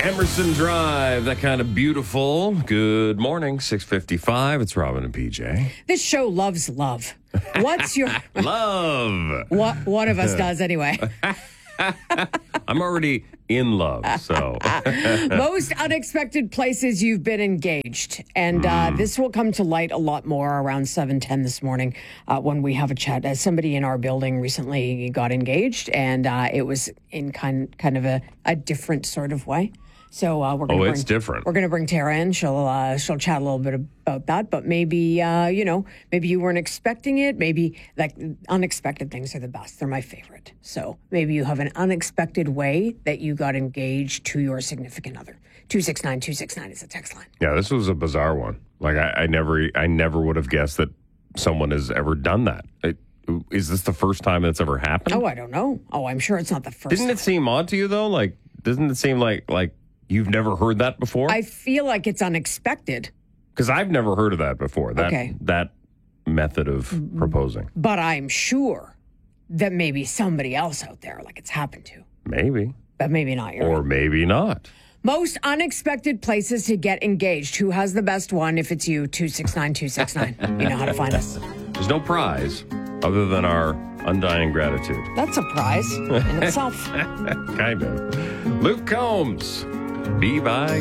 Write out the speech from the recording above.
Emerson Drive, that kind of beautiful. Good morning, 6:55. It's Robin and PJ. This show loves love. What's your Love. What one of us does anyway. I'm already in love, so. Most unexpected places you've been engaged. And this will come to light a lot more around 7:10 this morning when we have a chat. Somebody in our building recently got engaged, and it was in kind of a different sort of way. So we're going it's different. We're going to bring Tara in. She'll chat a little bit about that. But maybe maybe you weren't expecting it. Maybe like unexpected things are the best. They're my favorite. So maybe you have an unexpected way that you got engaged to your significant other. 269-269 is the text line. Yeah, this was a bizarre one. Like I never would have guessed that someone has ever done that. Is this the first time that's ever happened? Oh, I don't know. Oh, I'm sure it's not the first. Didn't it seem odd to you though? Like, doesn't it seem like you've never heard that before? I feel like it's unexpected. Because I've never heard of that before. That method of proposing. But I'm sure that maybe somebody else out there, like it's happened to. Maybe. But maybe not. Or maybe not. Most unexpected places to get engaged. Who has the best one? If it's you, 269-269. You know how to find us. There's no prize other than our undying gratitude. That's a prize in itself. Kind of. Luke Combs. Be by